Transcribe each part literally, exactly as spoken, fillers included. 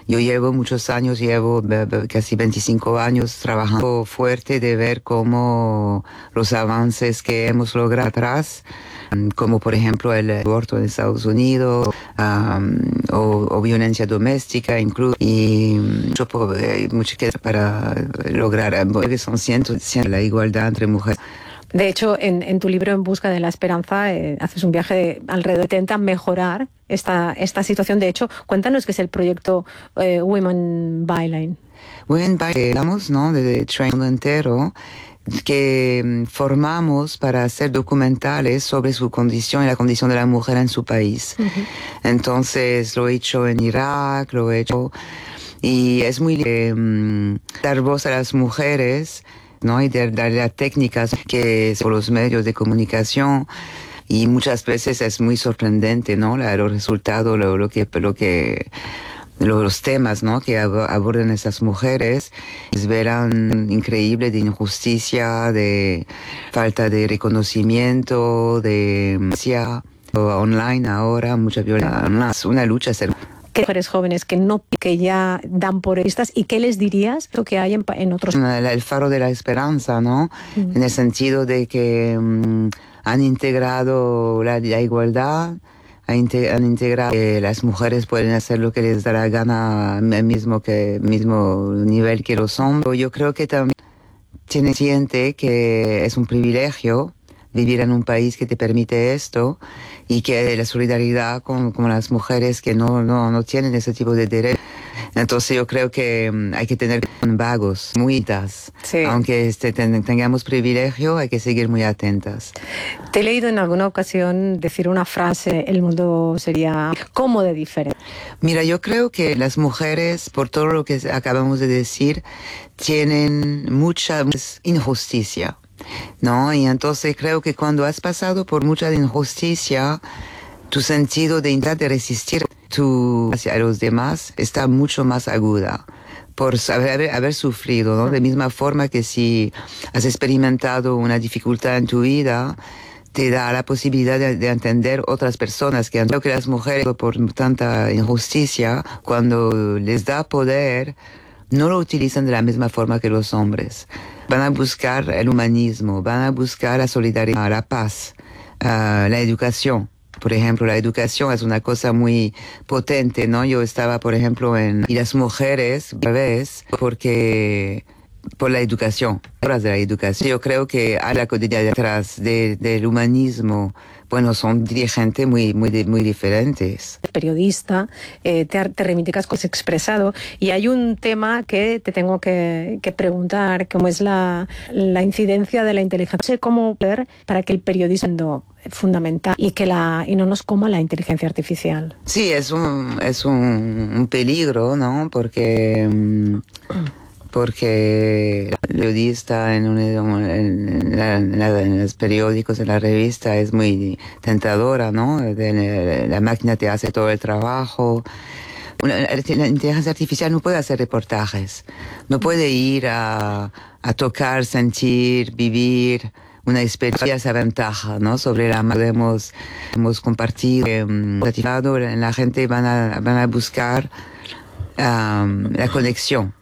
Yo llevo muchos años, llevo casi veinticinco años trabajando fuerte de ver cómo los avances que hemos logrado atrás, como por ejemplo el aborto en Estados Unidos, um, o, o violencia doméstica incluso, y mucho, mucho que para lograr, que son cientos, cientos la igualdad entre mujeres. De hecho, en, en tu libro En busca de la esperanza, eh, haces un viaje de alrededor, intentas mejorar esta, esta situación. De hecho, cuéntanos qué es el proyecto eh, Women Byline. Women Byline, hablamos, ¿no?, de Train entero, que formamos para hacer documentales sobre su condición y la condición de la mujer en su país. Uh-huh. Entonces, lo he hecho en Irak, lo he hecho, y es muy eh, dar voz a las mujeres, ¿no?, y de darle las técnicas que por los medios de comunicación, y muchas veces es muy sorprendente, ¿no?, la, los resultados, lo, lo que lo que los temas, ¿no?, que abordan esas mujeres, es verán increíble de injusticia, de falta de reconocimiento, de online ahora, mucha violencia, una lucha ser ¿Qué mujeres jóvenes que no que ya dan por estas y qué les dirías lo que hay en, en otros? El faro de la esperanza, ¿no? Mm. En el sentido de que um, han integrado la, la igualdad, han, inte, han integrado que las mujeres pueden hacer lo que les da la gana al mismo, que, mismo nivel que los hombres. Yo creo que también tiene siente que es un privilegio vivir en un país que te permite esto, y que la solidaridad con, con las mujeres que no, no, no tienen ese tipo de derechos. Entonces yo creo que um, hay que tener vagos, muitas. Sí. Aunque este, ten, tengamos privilegio, hay que seguir muy atentas. Te he leído en alguna ocasión decir una frase, el mundo sería ¿cómo de diferente? Mira, yo creo que las mujeres, por todo lo que acabamos de decir, tienen mucha injusticia, ¿no? Y entonces creo que cuando has pasado por mucha injusticia, tu sentido de intentar de resistir tu, hacia los demás está mucho más aguda por haber, haber sufrido, ¿no? De misma forma que si has experimentado una dificultad en tu vida, te da la posibilidad de, de entender otras personas. Que creo que las mujeres, por tanta injusticia, cuando les da poder, no lo utilizan de la misma forma que los hombres. Van a buscar el humanismo, van a buscar la solidaridad, la paz, uh, la educación. Por ejemplo, la educación es una cosa muy potente, ¿no? Yo estaba, por ejemplo, en... Y las mujeres, a veces, porque... por la educación, horas de la educación. Yo creo que a la cotidiana detrás de, del humanismo, bueno, son dirigentes muy, muy, muy diferentes. Periodista, eh, te, te reivindicas con expresado, y hay un tema que te tengo que, que preguntar, como es la, la incidencia de la inteligencia. No sé cómo ver para que el periodismo es fundamental y que la y no nos coma la inteligencia artificial. Sí, es un, es un, un peligro, ¿no? Porque... Um, porque el periodista en, un, en, la, en, la, en los periódicos, en la revista, es muy tentadora, ¿no? De, la máquina te hace todo el trabajo. Una, la inteligencia artificial no puede hacer reportajes, no puede ir a, a tocar, sentir, vivir una experiencia, esa ventaja, ¿no? Sobre la podemos hemos compartido, eh, la gente van a, van a buscar um, la conexión.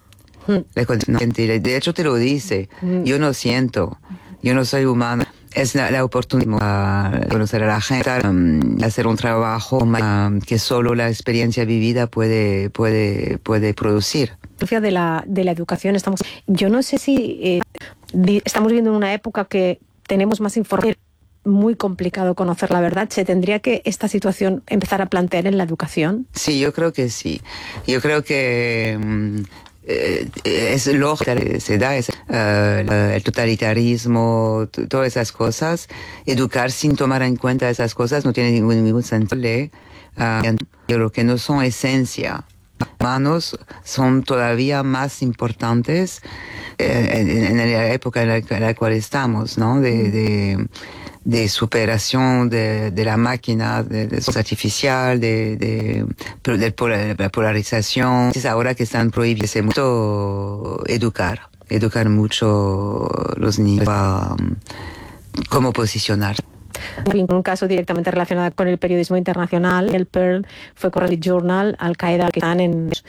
De hecho te lo dice, yo no siento, yo no soy humano. Es la, la oportunidad de conocer a la gente, um, hacer un trabajo um, que solo la experiencia vivida puede, puede, puede producir. De la, de la educación, estamos, yo no sé si eh, vi, estamos viviendo en una época que tenemos más información, muy complicado conocer la verdad. ¿Se tendría que esta situación empezar a plantear en la educación? Sí, yo creo que sí. Yo creo que... Um, Eh, es lógico, se da es, uh, el totalitarismo, t- todas esas cosas. Educar sin tomar en cuenta esas cosas no tiene ningún, ningún sentido. Uh, lo que no son esencia. Humanos son todavía más importantes eh, en, en la época en la, en la cual estamos, ¿no? De, de, de superación de, de la máquina, de, de artificial, de, de, de, de la polarización. Es ahora que están prohibidos mucho educar, educar mucho los niños a um, cómo posicionar. Un caso directamente relacionado con el periodismo internacional, el Pearl fue Correll Journal, Al Qaeda, que están en